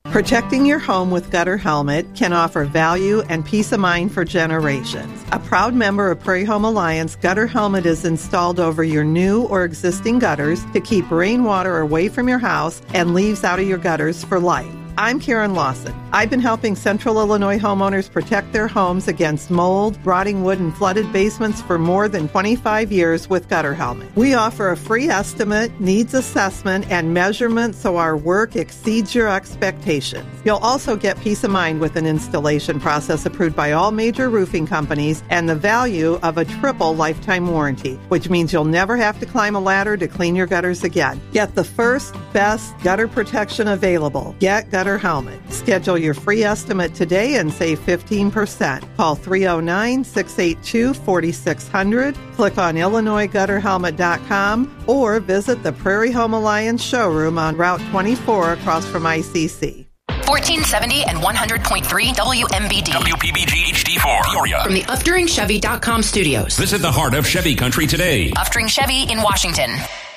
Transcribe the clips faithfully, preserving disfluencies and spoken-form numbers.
Protecting your home with Gutter Helmet can offer value and peace of mind for generations. A proud member of Prairie Home Alliance, Gutter Helmet is installed over your new or existing gutters to keep rainwater away from your house and leaves out of your gutters for life. I'm Karen Lawson. I've been helping Central Illinois homeowners protect their homes against mold, rotting wood, and flooded basements for more than twenty-five years with Gutter Helmet. We offer a free estimate, needs assessment, and measurement so our work exceeds your expectations. You'll also get peace of mind with an installation process approved by all major roofing companies and the value of a triple lifetime warranty, which means you'll never have to climb a ladder to clean your gutters again. Get the first, best gutter protection available. Get Gutter Helmet. Schedule your free estimate today and save fifteen percent. Call three oh nine, six eight two, four six zero zero, click on Illinois Gutter Helmet dot com, or visit the Prairie Home Alliance showroom on Route twenty-four across from I C C. fourteen seventy and one hundred point three W M B D. W P B G H D four. Peoria. From the Upduring Chevy dot com studios. Visit the heart of Chevy country today. Upduring Chevy in Washington.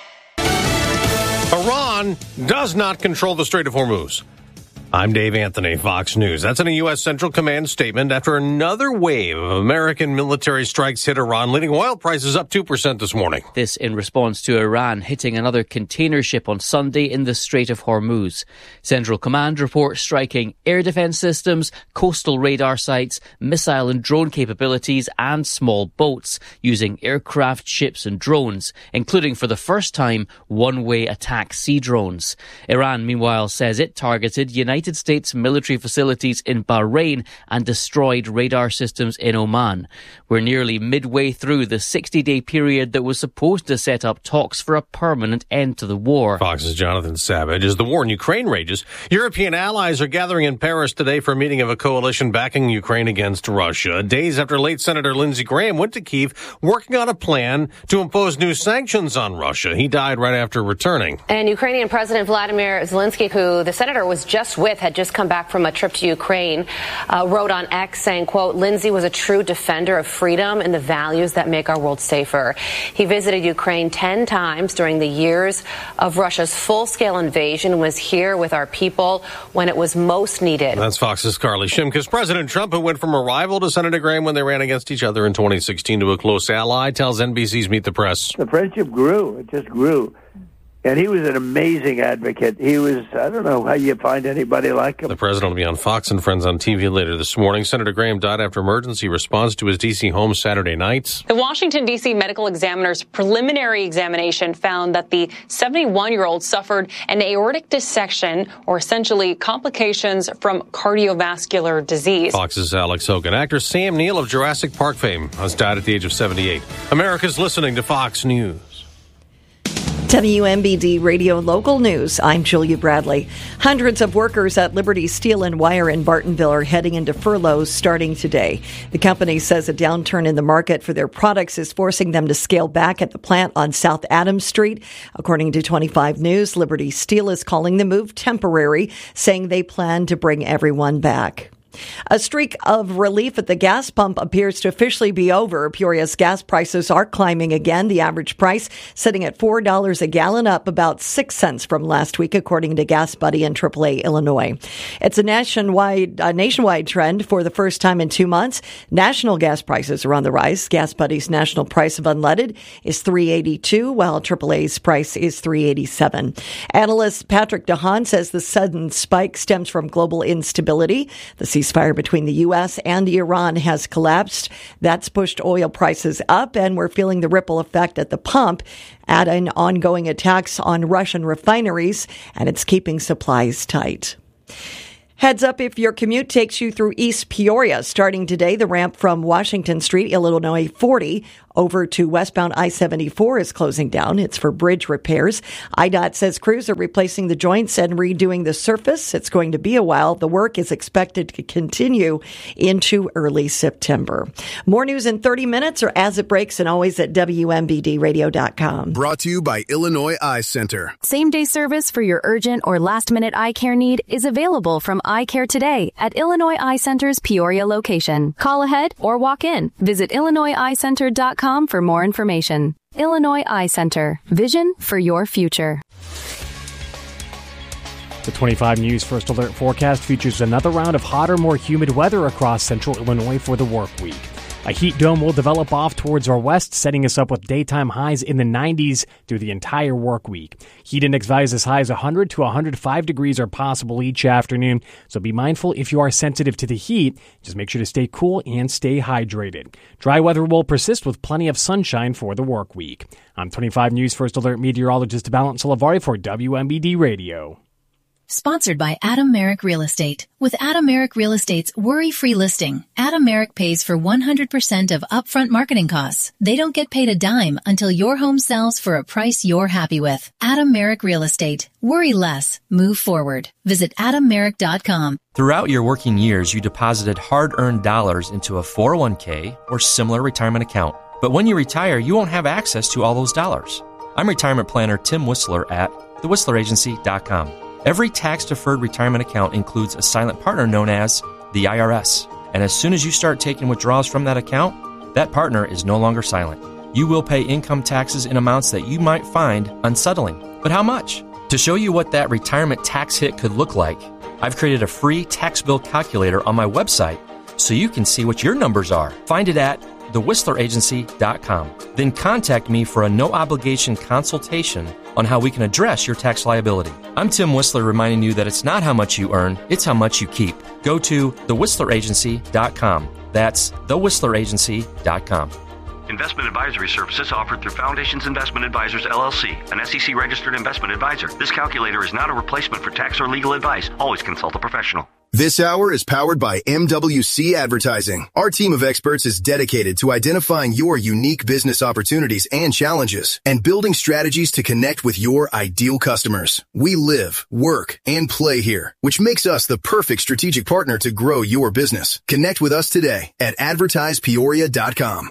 Iran does not control the Strait of Hormuz. I'm Dave Anthony, Fox News. That's in a U S. Central Command statement after another wave of American military strikes hit Iran, leading oil prices up two percent this morning. This in response to Iran hitting another container ship on Sunday in the Strait of Hormuz. Central Command reports striking air defense systems, coastal radar sites, missile and drone capabilities, and small boats using aircraft, ships and drones, including for the first time one-way attack sea drones. Iran, meanwhile, says it targeted United United States military facilities in Bahrain and destroyed radar systems in Oman. We're nearly midway through the sixty-day period that was supposed to set up talks for a permanent end to the war. Fox's Jonathan Savage. As the war in Ukraine rages, European allies are gathering in Paris today for a meeting of a coalition backing Ukraine against Russia, days after late Senator Lindsey Graham went to Kyiv working on a plan to impose new sanctions on Russia. He died right after returning. And Ukrainian President Vladimir Zelensky, who the senator was just with, had just come back from a trip to Ukraine, uh, wrote on X saying, quote, Lindsey was a true defender of freedom and the values that make our world safer. He visited Ukraine ten times during the years of Russia's full-scale invasion, was here with our people when it was most needed. That's Fox's Carly Shimkus. President Trump, who went from a rival to Senator Graham when they ran against each other in twenty sixteen to a close ally, tells N B C's Meet the Press. The friendship grew. It just grew. And he was an amazing advocate. He was, I don't know how you find anybody like him. The president will be on Fox and Friends on T V later this morning. Senator Graham died after emergency response to his D C home Saturday night. The Washington, D C medical examiner's preliminary examination found that the seventy-one-year-old suffered an aortic dissection, or essentially complications from cardiovascular disease. Fox's Alex Hogan. Actor Sam Neill of Jurassic Park fame has died at the age of seventy-eight. America's listening to Fox News. W M B D Radio Local News. I'm Julia Bradley. Hundreds of workers at Liberty Steel and Wire in Bartonville are heading into furloughs starting today. The company says a downturn in the market for their products is forcing them to scale back at the plant on South Adams Street. According to twenty-five News, Liberty Steel is calling the move temporary, saying they plan to bring everyone back. A streak of relief at the gas pump appears to officially be over. Peoria's gas prices are climbing again. The average price sitting at four dollars a gallon, up about six cents from last week, according to Gas Buddy and triple A Illinois. It's a nationwide, a nationwide trend for the first time in two months. National gas prices are on the rise. Gas Buddy's national price of unleaded is three eighty-two, while triple A's price is three eighty-seven. Analyst Patrick DeHaan says the sudden spike stems from global instability. The ceasefire between the U S and Iran has collapsed. That's pushed oil prices up, and we're feeling the ripple effect at the pump, adding ongoing attacks on Russian refineries, and it's keeping supplies tight. Heads up if your commute takes you through East Peoria. Starting today, the ramp from Washington Street, Illinois forty, over to westbound I seventy-four is closing down. It's for bridge repairs. I D O T says crews are replacing the joints and redoing the surface. It's going to be a while. The work is expected to continue into early September. More news in thirty minutes or as it breaks, and always at W M B D radio dot com. Brought to you by Illinois Eye Center. Same-day service for your urgent or last-minute eye care need is available from Eye Care today at Illinois Eye Center's Peoria location. Call ahead or walk in. Visit Illinois Eye Center dot com for more information. Illinois Eye Center. Vision for your future. The twenty-five News First Alert forecast features another round of hotter, more humid weather across central Illinois for the work week. A heat dome will develop off towards our west, setting us up with daytime highs in the nineties through the entire work week. Heat index values as high as one hundred to one hundred five degrees are possible each afternoon, so be mindful if you are sensitive to the heat. Just make sure to stay cool and stay hydrated. Dry weather will persist with plenty of sunshine for the work week. I'm twenty-five News First Alert meteorologist Valent Salavari for W M B D Radio. Sponsored by Adam Merrick Real Estate. With Adam Merrick Real Estate's worry-free listing, Adam Merrick pays for one hundred percent of upfront marketing costs. They don't get paid a dime until your home sells for a price you're happy with. Adam Merrick Real Estate. Worry less. Move forward. Visit adam merrick dot com. Throughout your working years, you deposited hard-earned dollars into a four oh one k or similar retirement account. But when you retire, you won't have access to all those dollars. I'm retirement planner Tim Whistler at the whistler agency dot com. Every tax-deferred retirement account includes a silent partner known as the I R S. And as soon as you start taking withdrawals from that account, that partner is no longer silent. You will pay income taxes in amounts that you might find unsettling. But how much? To show you what that retirement tax hit could look like, I've created a free tax bill calculator on my website so you can see what your numbers are. Find it at the whistler agency dot com. Then contact me for a no-obligation consultation on how we can address your tax liability. I'm Tim Whistler reminding you that it's not how much you earn, it's how much you keep. Go to the whistler agency dot com. That's the whistler agency dot com. Investment advisory services offered through Foundations Investment Advisors, L L C, an S E C-registered investment advisor. This calculator is not a replacement for tax or legal advice. Always consult a professional. This hour is powered by M W C Advertising. Our team of experts is dedicated to identifying your unique business opportunities and challenges and building strategies to connect with your ideal customers. We live, work, and play here, which makes us the perfect strategic partner to grow your business. Connect with us today at advertise peoria dot com.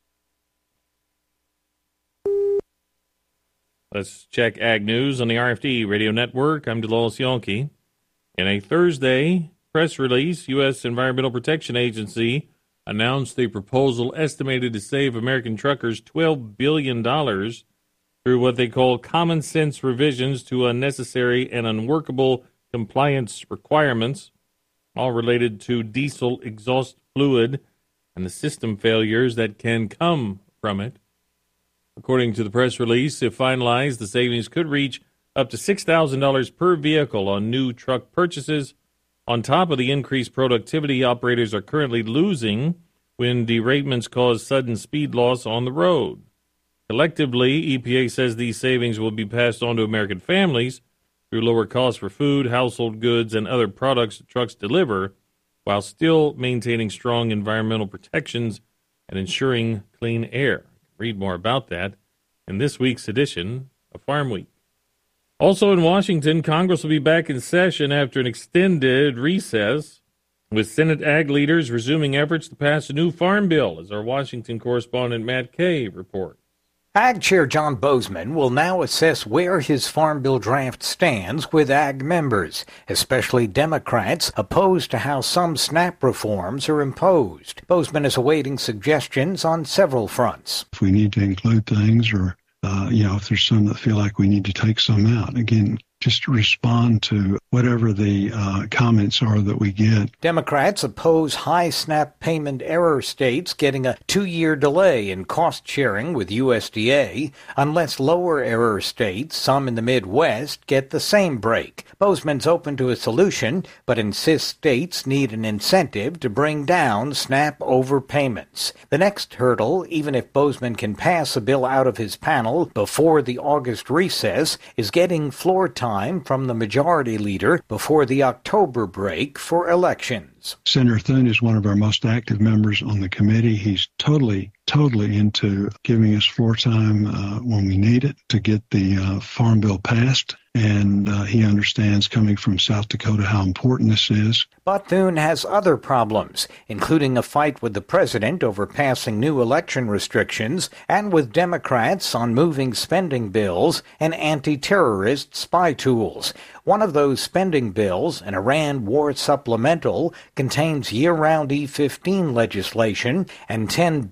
Let's check Ag News on the R F D Radio Network. I'm DeLois Yonke. In a Thursday press release, U S Environmental Protection Agency announced a proposal estimated to save American truckers twelve billion dollars through what they call common sense revisions to unnecessary and unworkable compliance requirements, all related to diesel exhaust fluid and the system failures that can come from it. According to the press release, if finalized, the savings could reach up to six thousand dollars per vehicle on new truck purchases, on top of the increased productivity operators are currently losing when derailments cause sudden speed loss on the road. Collectively, E P A says these savings will be passed on to American families through lower costs for food, household goods, and other products that trucks deliver, while still maintaining strong environmental protections and ensuring clean air. Read more about that in this week's edition of Farm Week. Also in Washington, Congress will be back in session after an extended recess, with Senate ag leaders resuming efforts to pass a new farm bill, as our Washington correspondent Matt Kay reports. Ag Chair John Bozeman will now assess where his farm bill draft stands with ag members, especially Democrats opposed to how some SNAP reforms are imposed. Bozeman is awaiting suggestions on several fronts. If we need to include things or Uh, you know, if there's some that feel like we need to take some out, again, just respond to whatever the uh, comments are that we get. Democrats oppose high SNAP payment error states getting a two-year delay in cost sharing with U S D A unless lower error states, some in the Midwest, get the same break. Bozeman's open to a solution, but insists states need an incentive to bring down SNAP overpayments. The next hurdle, even if Bozeman can pass a bill out of his panel before the August recess, is getting floor time from the majority leader before the October break for elections. Senator Thune is one of our most active members on the committee. He's totally, totally into giving us floor time uh, when we need it to get the uh, Farm Bill passed. And uh, he understands, coming from South Dakota, how important this is. But Thune has other problems, including a fight with the president over passing new election restrictions and with Democrats on moving spending bills and anti-terrorist spy tools. One of those spending bills, an Iran war supplemental, contains year-round E fifteen legislation and ten billion dollars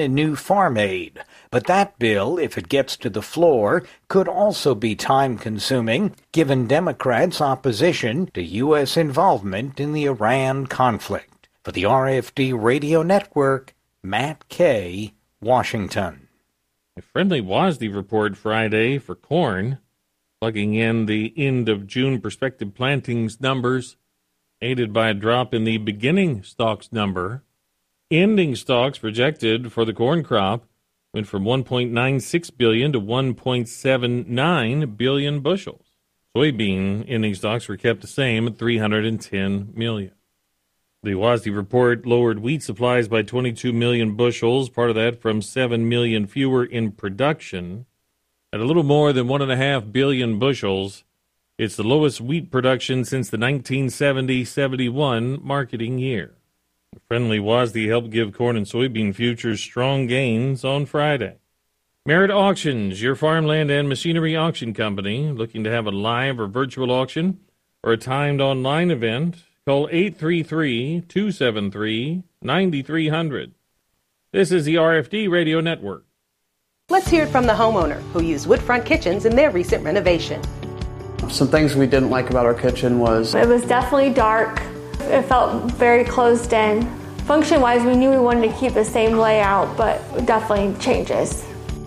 in new farm aid. But that bill, if it gets to the floor, could also be time-consuming, given Democrats' opposition to U S involvement in the Iran conflict. For the R F D Radio Network, Matt Kay, Washington. A friendly W A S D report Friday for corn, plugging in the end of June prospective plantings numbers, aided by a drop in the beginning stalks number. Ending stalks projected for the corn crop went from one point nine six billion to one point seven nine billion bushels. Soybean ending stocks were kept the same at three hundred ten million. The W A S D report lowered wheat supplies by twenty-two million bushels, part of that from seven million fewer in production. At a little more than one point five billion bushels, it's the lowest wheat production since the nineteen seventy seventy-one marketing year. The friendly W A S D helped give corn and soybean futures strong gains on Friday. Merit Auctions, your farmland and machinery auction company, looking to have a live or virtual auction or a timed online event, call eight three three, two seven three, nine three zero zero. This is the R F D Radio Network. Let's hear it from the homeowner who used Woodfront Kitchens in their recent renovation. Some things we didn't like about our kitchen was it was definitely dark. It felt very closed in. Function-wise, we knew we wanted to keep the same layout, but definitely changes.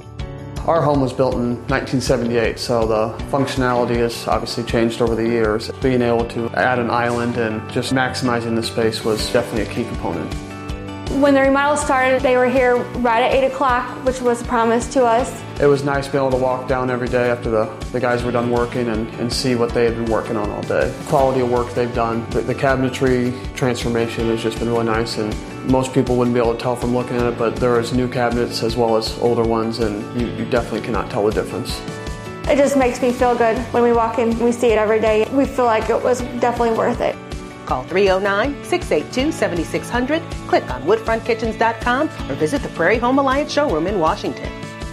Our home was built in nineteen seventy-eight, so the functionality has obviously changed over the years. Being able to add an island and just maximizing the space was definitely a key component. When the remodel started, they were here right at eight o'clock, which was a promise to us. It was nice being able to walk down every day after the, the guys were done working and, and see what they had been working on all day. Quality of work they've done. The, the cabinetry transformation has just been really nice, and most people wouldn't be able to tell from looking at it, but there is new cabinets as well as older ones, and you, you definitely cannot tell the difference. It just makes me feel good when we walk in. We see it every day. We feel like it was definitely worth it. Call three oh nine, six eight two, seven six zero zero, click on woodfront kitchens dot com, or visit the Prairie Home Alliance showroom in Washington.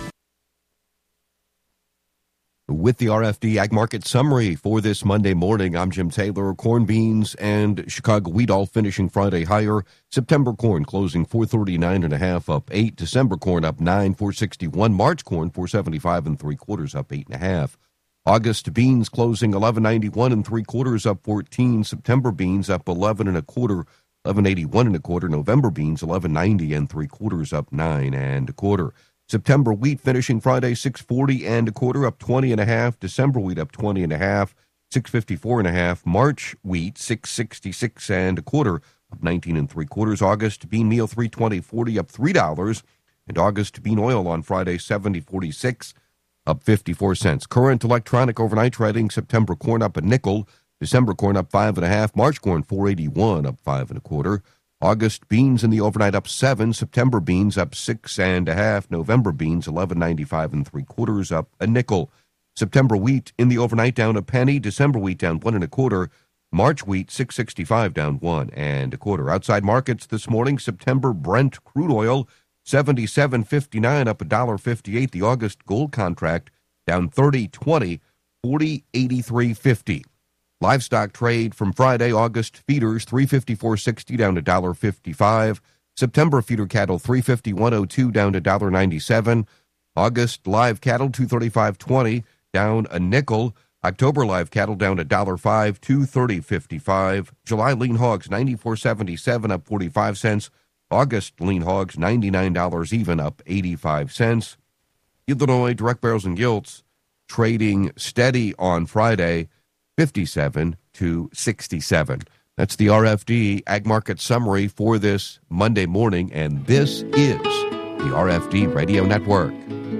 With the R F D Ag Market Summary for this Monday morning, I'm Jim Taylor. Corn, beans, and Chicago wheat all finishing Friday higher. September corn closing four thirty-nine and a half, up eight. December corn up nine, four sixty-one. March corn four seventy-five and three quarters, up eight and a half. August beans closing eleven ninety-one and three quarters, up fourteen. September beans up eleven and a quarter, eleven eighty-one and a quarter. November beans eleven ninety and three quarters, up nine and a quarter. September wheat finishing Friday six forty and a quarter, up twenty and a half. December wheat up twenty and a half, six fifty-four and a half. March wheat six sixty-six and a quarter, up nineteen and three quarters. August bean meal three twenty forty, up three dollars, and August bean oil on Friday seventy forty-six, up fifty-four cents. Current electronic overnight trading: September corn up a nickel, December corn up five and a half, March corn four eighty-one, up five and a quarter. August beans in the overnight up seven, September beans up six and a half, November beans eleven ninety-five and three quarters, up a nickel. September wheat in the overnight down a penny, December wheat down one and a quarter, March wheat six sixty-five down one and a quarter. Outside markets this morning: September Brent crude oil seventy-seven fifty-nine, up a dollar fifty-eight. The August gold contract down thirty twenty, forty eighty-three fifty. Livestock trade from Friday: August feeders three fifty-four sixty, down to one dollar fifty-five. September feeder cattle three fifty-one oh two, down to one dollar ninety-seven. August live cattle two thirty-five twenty, down a nickel. October live cattle down to one dollar five, two thirty fifty-five. July lean hogs ninety-four seventy-seven, up forty-five cents. August lean hogs ninety-nine dollars even, up eighty-five cents. Illinois direct barrels and gilts trading steady on Friday, fifty-seven to sixty-seven. That's the R F D Ag Market Summary for this Monday morning, and this is the R F D Radio Network.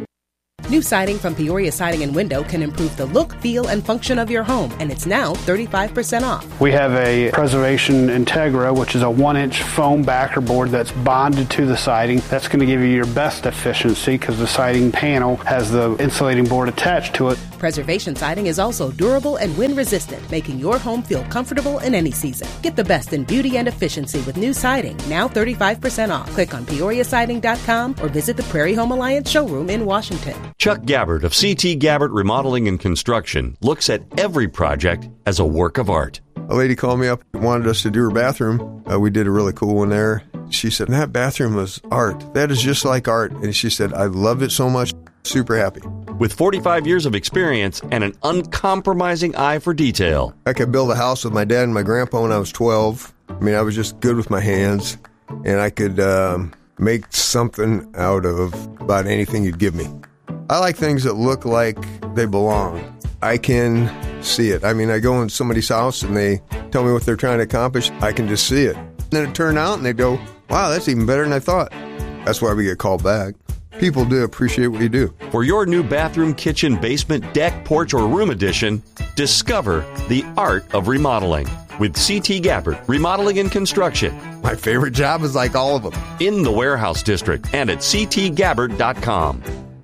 New siding from Peoria Siding and Window can improve the look, feel, and function of your home, and it's now thirty-five percent off. We have a Preservation Integra, which is a one-inch foam backer board that's bonded to the siding. That's going to give you your best efficiency because the siding panel has the insulating board attached to it. Preservation Siding is also durable and wind-resistant, making your home feel comfortable in any season. Get the best in beauty and efficiency with new siding, now thirty-five percent off. Click on Peoria Siding dot com or visit the Prairie Home Alliance showroom in Washington. Chuck Gabbard of C T Gabbard Remodeling and Construction looks at every project as a work of art. A lady called me up and wanted us to do her bathroom. Uh, we did a really cool one there. She said, that bathroom was art. That is just like art. And she said, I love it so much. Super happy. With forty-five years of experience and an uncompromising eye for detail. I could build a house with my dad and my grandpa when I was twelve. I mean, I was just good with my hands, and I could um, make something out of about anything you'd give me. I like things that look like they belong. I can see it. I mean, I go in somebody's house and they tell me what they're trying to accomplish. I can just see it. And then it turned out and they go, wow, that's even better than I thought. That's why we get called back. People do appreciate what you do. For your new bathroom, kitchen, basement, deck, porch, or room addition, discover the art of remodeling with C T Gabbard Remodeling and Construction. My favorite job is like all of them. In the Warehouse District and at c t gabbard dot com.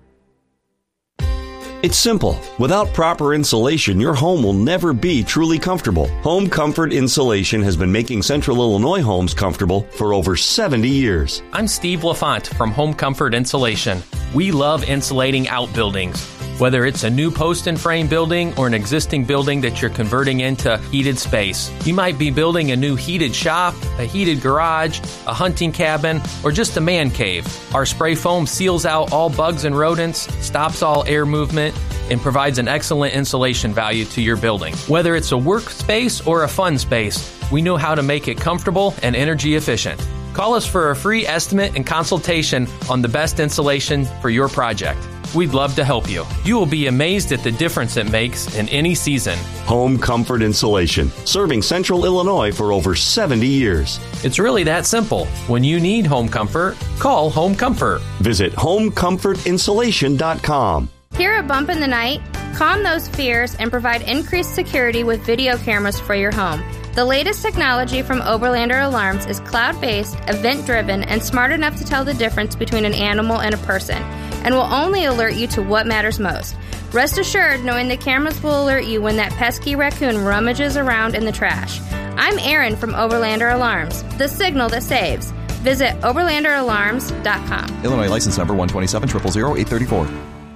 It's simple. Without proper insulation, your home will never be truly comfortable. Home Comfort Insulation has been making Central Illinois homes comfortable for over seventy years. I'm Steve LaFont from Home Comfort Insulation. We love insulating outbuildings. Whether it's a new post and frame building or an existing building that you're converting into heated space. You might be building a new heated shop, a heated garage, a hunting cabin, or just a man cave. Our spray foam seals out all bugs and rodents, stops all air movement, and provides an excellent insulation value to your building. Whether it's a workspace or a fun space, we know how to make it comfortable and energy efficient. Call us for a free estimate and consultation on the best insulation for your project. We'd love to help you. You will be amazed at the difference it makes in any season. Home Comfort Insulation, serving Central Illinois for over seventy years. It's really that simple. When you need home comfort, call Home Comfort. Visit home comfort insulation dot com. Hear a bump in the night? Calm those fears and provide increased security with video cameras for your home. The latest technology from Oberlander Alarms is cloud-based, event-driven, and smart enough to tell the difference between an animal and a person, and will only alert you to what matters most. Rest assured knowing the cameras will alert you when that pesky raccoon rummages around in the trash. I'm Erin from Oberlander Alarms, the signal that saves. Visit oberlander alarms dot com. Illinois license number one two seven zero zero zero eight three four.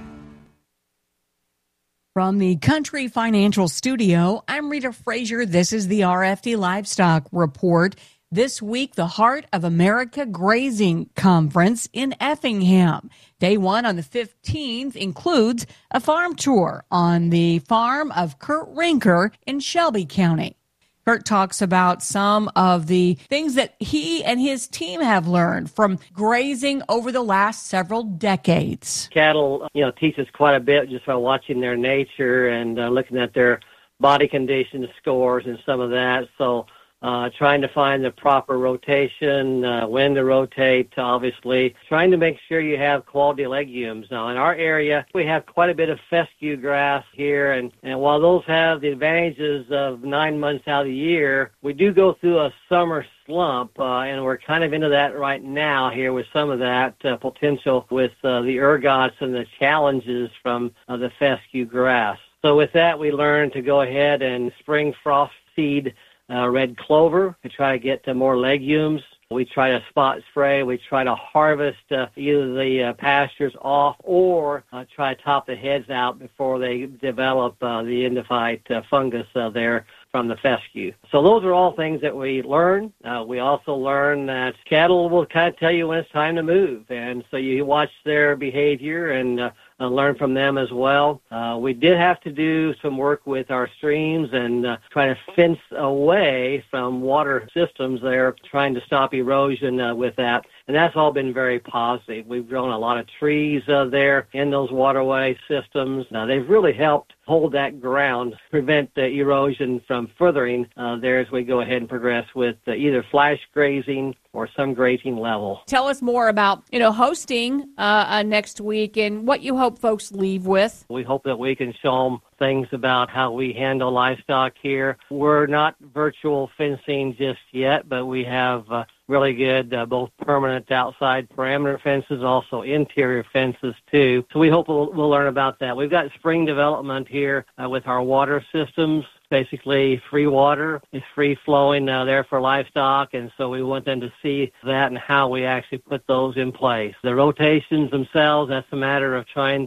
From the Country Financial Studio, I'm Rita Frazier. This is the R F D Livestock Report. This week, the Heart of America Grazing Conference in Effingham. Day one on the fifteenth includes a farm tour on the farm of Kurt Rinker in Shelby County. Kurt talks about some of the things that he and his team have learned from grazing over the last several decades. Cattle, you know, teach us quite a bit just by watching their nature and uh, looking at their body condition scores and some of that. So uh, trying to find the proper rotation, uh, when to rotate, obviously. Trying to make sure you have quality legumes. Now, in our area, we have quite a bit of fescue grass here, and, and while those have the advantages of nine months out of the year, we do go through a summer slump, uh, and we're kind of into that right now here with some of that uh, potential with uh, the ergots and the challenges from uh, the fescue grass. So with that, we learned to go ahead and spring frost seed Uh, red clover to try to get to more legumes. We try to spot spray. We try to harvest uh, either the uh, pastures off or uh, try to top the heads out before they develop uh, the endophyte uh, fungus uh, there from the fescue. So those are all things that we learn. Uh, we also learn that cattle will kind of tell you when it's time to move. And so you watch their behavior and uh, uh, learn from them as well. Uh, we did have to do some work with our streams and uh, try to fence away from water systems there, trying to stop erosion uh, with that. And that's all been very positive. We've grown a lot of trees uh, there in those waterway systems. Now, they've really helped hold that ground, prevent the erosion from furthering uh, there as we go ahead and progress with uh, either flash grazing or some grazing level. Tell us more about, you know, hosting uh, uh, next week and what you hope folks leave with. We hope that we can show them things about how we handle livestock here. We're not virtual fencing just yet, but we have uh, really good uh, both permanent outside perimeter fences, also interior fences too. So we hope we'll, we'll learn about that. We've got spring development here uh, with our water systems. Basically, free water is free flowing uh, there for livestock, and so we want them to see that and how we actually put those in place. The rotations themselves, that's a matter of trying to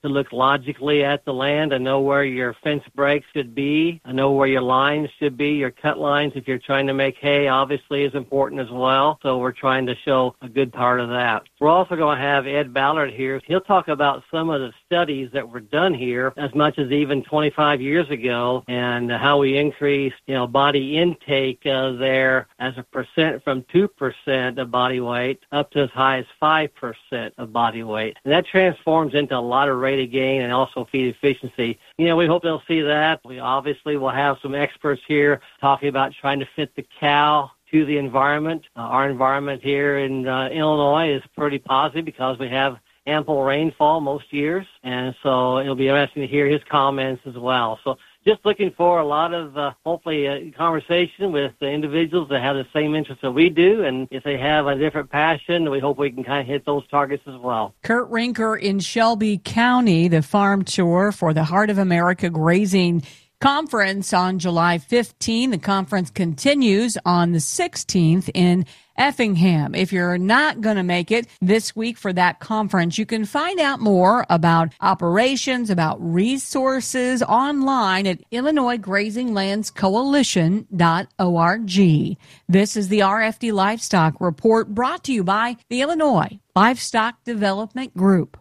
to look logically at the land and know where your fence breaks should be, and know where your lines should be, your cut lines if you're trying to make hay obviously is important as well. So we're trying to show a good part of that. We're also going to have Ed Ballard here. He'll talk about some of the studies that were done here as much as even twenty-five years ago, and how we increased, you know, body intake uh, there as a percent from two percent of body weight up to as high as five percent of body weight. And that transforms into a lot of rate of gain and also feed efficiency. You know, we hope they'll see that. We obviously will have some experts here talking about trying to fit the cow to the environment. Uh, our environment here in uh, Illinois is pretty positive because we have ample rainfall most years, and so it'll be interesting to hear his comments as well. So just looking for a lot of, uh, hopefully, uh, conversation with the individuals that have the same interests that we do, and if they have a different passion, we hope we can kind of hit those targets as well. Kurt Rinker in Shelby County, the farm tour for the Heart of America Grazing Conference on July fifteenth. The conference continues on the sixteenth in Effingham. If you're not going to make it this week for that conference, you can find out more about operations, about resources online at Illinois Grazing Lands Coalition dot org. This is the R F D Livestock Report brought to you by the Illinois Livestock Development Group.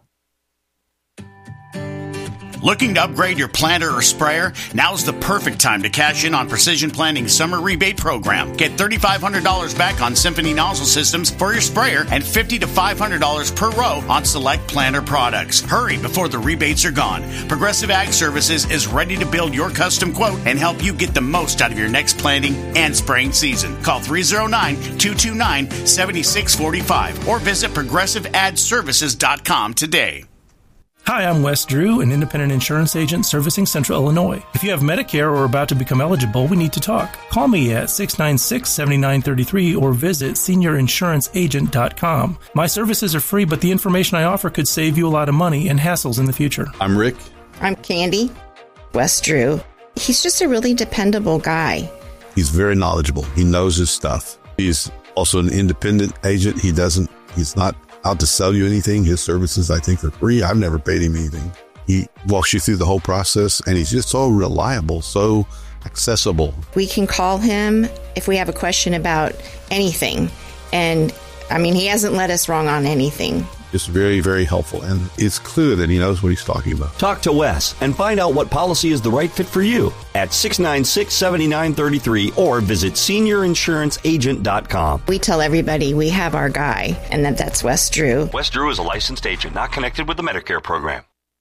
Looking to upgrade your planter or sprayer? Now's the perfect time to cash in on Precision Planting's summer rebate program. Get three thousand five hundred dollars back on Symphony nozzle systems for your sprayer and fifty to five hundred dollars per row on select planter products. Hurry before the rebates are gone. Progressive Ag Services is ready to build your custom quote and help you get the most out of your next planting and spraying season. Call three oh nine, two two nine, seven six four five or visit progressive ad services dot com today. Hi, I'm Wes Drew, an independent insurance agent servicing Central Illinois. If you have Medicare or are about to become eligible, we need to talk. Call me at six nine six, seven nine three three or visit senior insurance agent dot com. My services are free, but the information I offer could save you a lot of money and hassles in the future. I'm Rick. I'm Candy. Wes Drew. He's just a really dependable guy. He's very knowledgeable. He knows his stuff. He's also an independent agent. He doesn't, he's not out to sell you anything. His services, I think, are free. I've never paid him anything. He walks you through the whole process, and he's just so reliable, so accessible. We can call him if we have a question about anything. And, I mean, he hasn't led us wrong on anything. Just very, very helpful. And it's clear that he knows what he's talking about. Talk to Wes and find out what policy is the right fit for you at six nine six, seven nine three three or visit senior insurance agent dot com. We tell everybody we have our guy, and that that's Wes Drew. Wes Drew is a licensed agent, not connected with the Medicare program.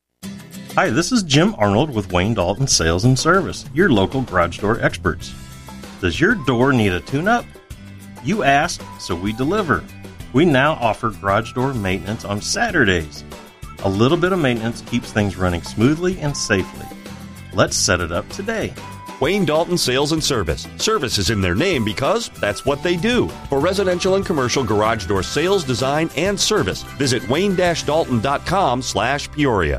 Hi, this is Jim Arnold with Wayne Dalton Sales and Service, your local garage door experts. Does your door need a tune-up? You asked, so we deliver. We now offer garage door maintenance on Saturdays. A little bit of maintenance keeps things running smoothly and safely. Let's set it up today. Wayne Dalton Sales and Service. Service is in their name because that's what they do. For residential and commercial garage door sales, design, and service, visit wayne dash dalton dot com slash Peoria.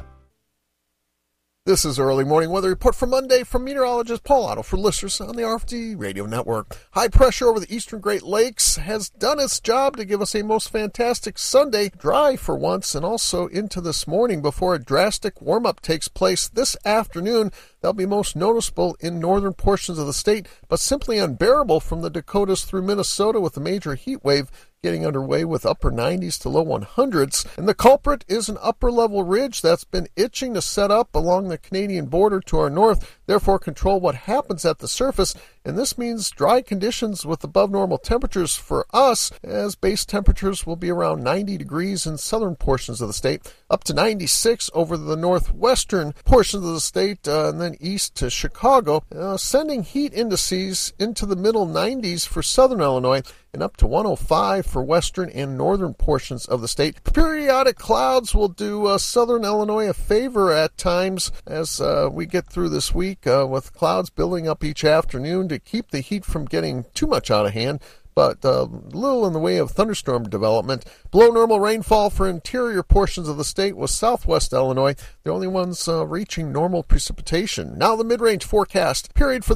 This is Early Morning Weather Report for Monday from meteorologist Paul Otto for listeners on the R F D Radio Network. High pressure over the eastern Great Lakes has done its job to give us a most fantastic Sunday, dry for once, and also into this morning before a drastic warm-up takes place this afternoon. That'll be most noticeable in northern portions of the state, but simply unbearable from the Dakotas through Minnesota with a major heat wave getting underway with upper nineties to low hundreds. And the culprit is an upper-level ridge that's been itching to set up along the Canadian border to our north, therefore control what happens at the surface. And this means dry conditions with above normal temperatures for us, as base temperatures will be around ninety degrees in southern portions of the state, up to ninety-six over the northwestern portions of the state, uh, and then east to Chicago, uh, sending heat indices into the middle nineties for southern Illinois and up to one oh five for western and northern portions of the state. Periodic clouds will do uh, southern Illinois a favor at times as uh, we get through this week, uh, with clouds building up each afternoon to keep the heat from getting too much out of hand, but uh, little in the way of thunderstorm development. Below normal rainfall for interior portions of the state with southwest Illinois, the only ones uh, reaching normal precipitation. Now the mid-range forecast period for the